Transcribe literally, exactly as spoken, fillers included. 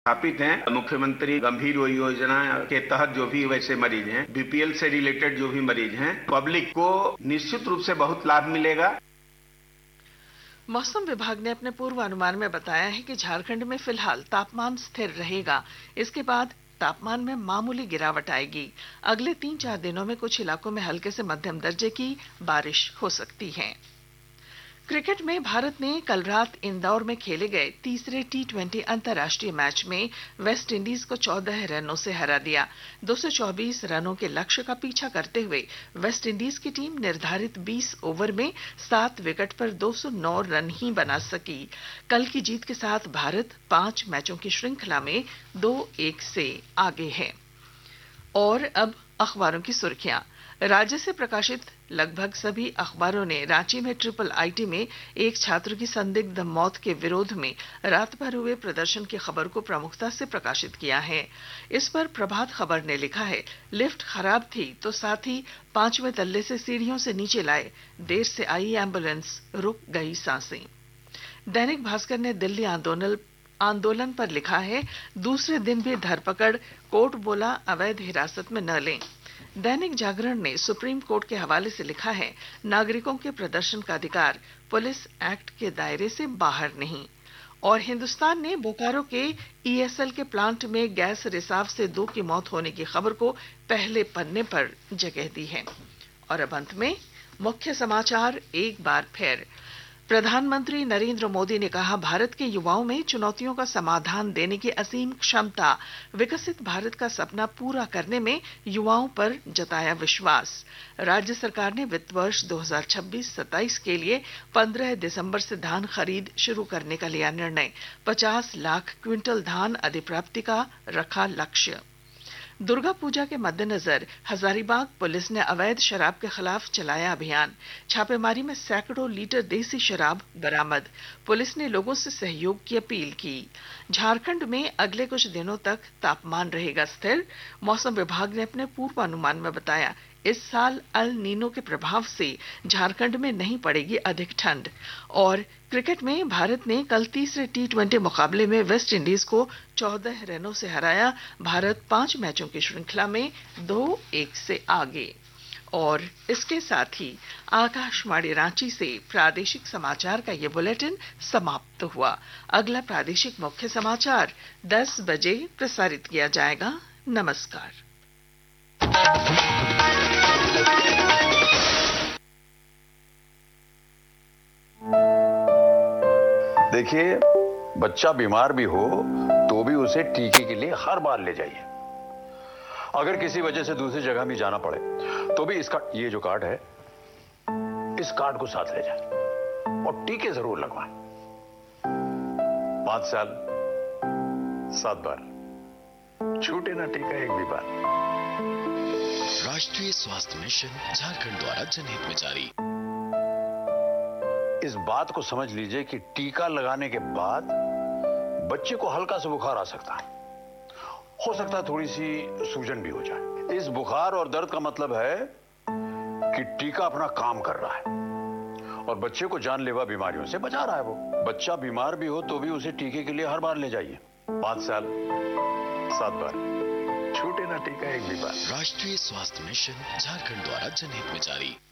स्थापित हैं। मुख्यमंत्री गंभीर योजना के तहत जो भी वैसे मरीज हैं, बीपीएल से रिलेटेड जो भी मरीज हैं, पब्लिक को निश्चित रूप से बहुत लाभ मिलेगा। मौसम विभाग ने अपने पूर्वानुमान में बताया है कि झारखंड में फिलहाल तापमान स्थिर रहेगा। इसके बाद तापमान में मामूली गिरावट आएगी। अगले तीन चार दिनों में कुछ इलाकों में हल्के से मध्यम दर्जे की बारिश हो सकती है। क्रिकेट में भारत ने कल रात इंदौर में खेले गए तीसरे टी ट्वेंटी अंतर्राष्ट्रीय मैच में वेस्ट इंडीज को चौदह रनों से हरा दिया। दो सौ चौबीस रनों के लक्ष्य का पीछा करते हुए वेस्ट इंडीज की टीम निर्धारित बीस ओवर में सात विकेट पर दो सौ नौ रन ही बना सकी। कल की जीत के साथ भारत पांच मैचों की श्रृंखला में दो एक से आगे है। और अब अखबारों की सुर्खियां। राज्य से प्रकाशित लगभग सभी अखबारों ने रांची में ट्रिपल आईटी में एक छात्र की संदिग्ध मौत के विरोध में रात भर हुए प्रदर्शन की खबर को प्रमुखता से प्रकाशित किया है। इस पर प्रभात खबर ने लिखा है, लिफ्ट खराब थी तो साथ ही पांचवें तल्ले से सीढ़ियों से नीचे लाए, देर से आई एम्बुलेंस, रुक गई सांसें। दैनिक भास्कर ने दिल्ली आंदोलन आंदोलन पर लिखा है, दूसरे दिन भी धरपकड़, कोर्ट बोला अवैध हिरासत में न लें। दैनिक जागरण ने सुप्रीम कोर्ट के हवाले से लिखा है, नागरिकों के प्रदर्शन का अधिकार पुलिस एक्ट के दायरे से बाहर नहीं। और हिंदुस्तान ने बोकारो के ईएसएल के प्लांट में गैस रिसाव से दो की मौत होने की खबर को पहले पन्ने पर जगह दी है। और अब अंत में मुख्य समाचार एक बार फिर। प्रधानमंत्री नरेंद्र मोदी ने कहा, भारत के युवाओं में चुनौतियों का समाधान देने की असीम क्षमता, विकसित भारत का सपना पूरा करने में युवाओं पर जताया विश्वास। राज्य सरकार ने वित्त वर्ष दो हज़ार छब्बीस सत्ताईस के लिए पंद्रह दिसंबर से धान खरीद शुरू करने का लिया निर्णय। पचास लाख क्विंटल धान अधिप्राप्ति का रखा लक्ष्य। दुर्गा पूजा के मद्देनजर हजारीबाग पुलिस ने अवैध शराब के खिलाफ चलाया अभियान। छापेमारी में सैकड़ों लीटर देसी शराब बरामद। पुलिस ने लोगों से सहयोग की अपील की। झारखंड में अगले कुछ दिनों तक तापमान रहेगा स्थिर। मौसम विभाग ने अपने पूर्वानुमान में बताया, इस साल अल नीनो के प्रभाव से झारखंड में नहीं पड़ेगी अधिक ठंड। और क्रिकेट में भारत ने कल तीसरे टी ट्वेंटी मुकाबले में वेस्ट इंडीज को चौदह रनों से हराया। भारत पांच मैचों की श्रृंखला में दो एक से आगे। और इसके साथ ही आकाशवाणी रांची से प्रादेशिक समाचार का ये बुलेटिन समाप्त हुआ। अगला प्रादेशिक मुख्य समाचार दस बजे प्रसारित किया जाएगा। नमस्कार। देखिए, बच्चा बीमार भी हो तो भी उसे टीके के लिए हर बार ले जाइए। अगर किसी वजह से दूसरी जगह भी जाना पड़े तो भी इसका ये जो कार्ड है, इस कार्ड को साथ ले जाए और टीके जरूर लगवाएं। पांच साल सात बार, छूटे ना टीका एक भी बार। राष्ट्रीय स्वास्थ्य मिशन झारखंड द्वारा जनहित में जारी। इस बात को समझ लीजिए कि टीका लगाने के बाद बच्चे को हल्का सा बुखार आ सकता है, हो सकता है थोड़ी सी सूजन भी हो जाए। इस बुखार और दर्द का मतलब है कि टीका अपना काम कर रहा है और बच्चे को जानलेवा बीमारियों से बचा रहा है। वो बच्चा बीमार भी हो तो भी उसे टीके के लिए हर बार ले जाइए। पांच साल सात बार, छूटे ना टीका एक भी बार। राष्ट्रीय स्वास्थ्य मिशन झारखंड द्वारा जनहित में जारी।